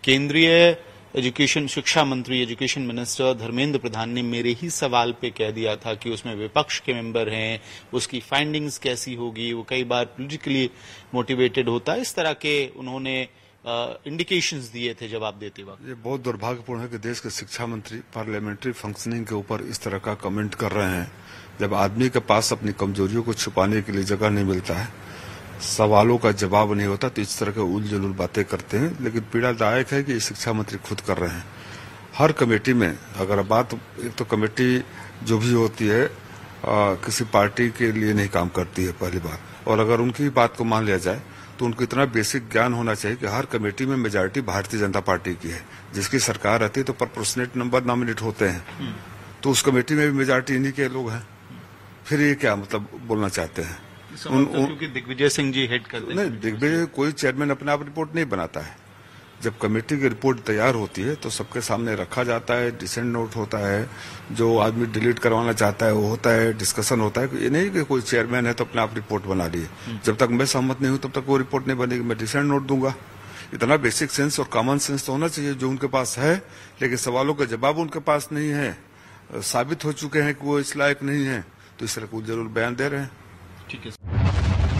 केंद्रीय एजुकेशन शिक्षा मंत्री एजुकेशन मिनिस्टर धर्मेंद्र प्रधान ने मेरे ही सवाल पे कह दिया था कि उसमें विपक्ष के मेंबर हैं, उसकी फाइंडिंग्स कैसी होगी, वो कई बार पॉलिटिकली मोटिवेटेड होता है, इस तरह के उन्होंने इंडिकेशंस दिए थे जवाब देते वक्त। ये बहुत दुर्भाग्यपूर्ण है कि देश के शिक्षा मंत्री पार्लियामेंट्री फंक्शनिंग के ऊपर इस तरह का कमेंट कर रहे हैं जब आदमी के पास अपनी कमजोरियों को छुपाने के लिए जगह नहीं मिलता है, सवालों का जवाब नहीं होता, तो इस तरह के उल जुलूल बातें करते हैं। लेकिन पीड़ादायक है कि ये शिक्षा मंत्री खुद कर रहे हैं। हर कमेटी में अगर बात, एक तो कमेटी जो भी होती है किसी पार्टी के लिए नहीं काम करती है पहली बार, और अगर उनकी बात को मान लिया जाए तो उनको इतना बेसिक ज्ञान होना चाहिए कि हर कमेटी में मेजॉरिटी भारतीय जनता पार्टी की है, जिसकी सरकार रहती है तो प्रोपोर्शनेट नंबर नॉमिनेट होते हैं, तो उस कमेटी में भी मेजॉरिटी इन्हीं के लोग हैं। फिर ये क्या मतलब बोलना चाहते हैं? क्योंकि दिग्विजय सिंह जी हेड करते हैं। नहीं, दिग्विजय कोई चेयरमैन अपने आप रिपोर्ट नहीं बनाता है। जब कमेटी की रिपोर्ट तैयार होती है तो सबके सामने रखा जाता है, डिसेंट नोट होता है, जो आदमी डिलीट करवाना चाहता है वो होता है, डिस्कशन होता है। ये नहीं कि कोई चेयरमैन है तो अपने आप रिपोर्ट बना लिए। जब तक मैं सहमत नहीं हूं तब तक वो रिपोर्ट नहीं बनेगी, मैं डिसेंट नोट दूंगा। इतना बेसिक सेंस और कॉमन सेंस तो होना चाहिए जो उनके पास है, लेकिन सवालों का जवाब उनके पास नहीं है। साबित हो चुके हैं कि वो इस लायक नहीं है, तो इस तरह को जरूर बयान दे रहे हैं। ठीक है।